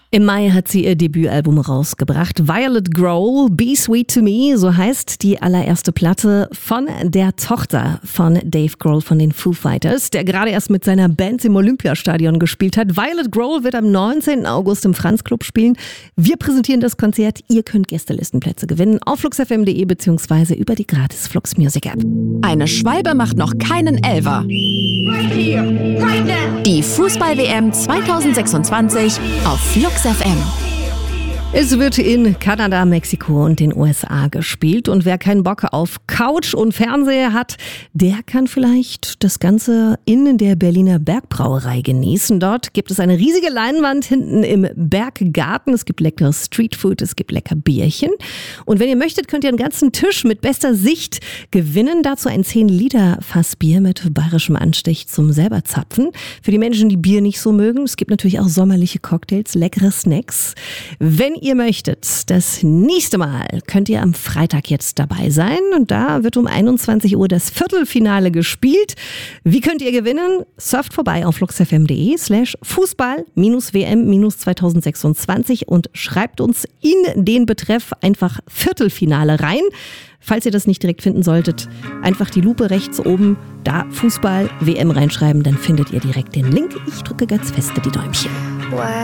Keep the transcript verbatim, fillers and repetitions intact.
Im Mai hat sie ihr Debütalbum rausgebracht. Violet Grohl, Be Sweet to Me, so heißt die allererste Platte von der Tochter von Dave Grohl von den Foo Fighters, der gerade erst mit seiner Band im Olympiastadion gespielt hat. Violet Grohl wird am neunzehnten August im Franz Club spielen. Wir präsentieren das Konzert. Ihr könnt Gästelistenplätze gewinnen auf flux f m punkt de bzw. über die gratis Flux Music App. Eine Schwalbe macht noch keinen Elfer. Right here, right now. Die Fußball-W M zwanzig sechsundzwanzig auf Flux F M. Es wird in Kanada, Mexiko und den U S A gespielt. Und wer keinen Bock auf Couch und Fernseher hat, der kann vielleicht das Ganze in der Berliner Bergbrauerei genießen. Dort gibt es eine riesige Leinwand hinten im Berggarten. Es gibt leckeres Streetfood, es gibt lecker Bierchen. Und wenn ihr möchtet, könnt ihr einen ganzen Tisch mit bester Sicht gewinnen. Dazu ein zehn Liter Fassbier mit bayerischem Anstich zum selber zapfen. Für die Menschen, die Bier nicht so mögen, es gibt natürlich auch sommerliche Cocktails, leckere Snacks. Wenn ihr möchtet, das nächste Mal könnt ihr am Freitag jetzt dabei sein und da wird um einundzwanzig Uhr das Viertelfinale gespielt. Wie könnt ihr gewinnen? Surft vorbei auf fluxfm.de slash Fußball-W M zwanzig sechsundzwanzig und schreibt uns in den Betreff einfach Viertelfinale rein. Falls ihr das nicht direkt finden solltet, einfach die Lupe rechts oben, da Fußball-W M reinschreiben, dann findet ihr direkt den Link. Ich drücke ganz feste die Däumchen.